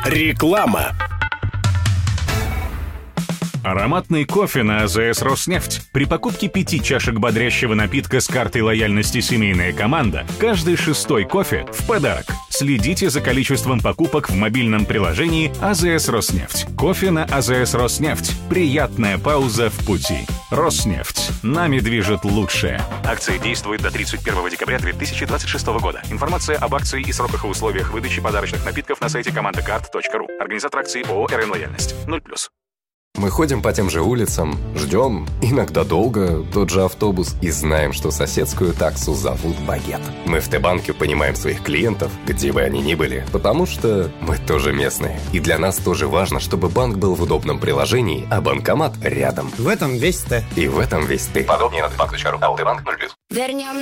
Реклама. Ароматный кофе на АЗС «Роснефть». При покупке 5 чашек бодрящего напитка с картой лояльности «Семейная команда» каждый 6-й кофе в подарок. Следите за количеством покупок в мобильном приложении АЗС «Роснефть». Кофе на АЗС «Роснефть». Приятная пауза в пути. «Роснефть». Нами движет лучшее. Акция действует до 31 декабря 2026 года. Информация об акции и сроках и условиях выдачи подарочных напитков на сайте командакарт.ру. Организатор акции ООО «РН Лояльность». 0+. Мы ходим по тем же улицам, ждем, иногда долго, тот же автобус и знаем, что соседскую таксу зовут Багет. Мы в Т-банке понимаем своих клиентов, где бы они ни были, потому что мы тоже местные. И для нас тоже важно, чтобы банк был в удобном приложении, а банкомат рядом. В этом весь Т. И в этом весь ты. Подробнее на tbank.ru. АО «Т-банк» 0+. Вернем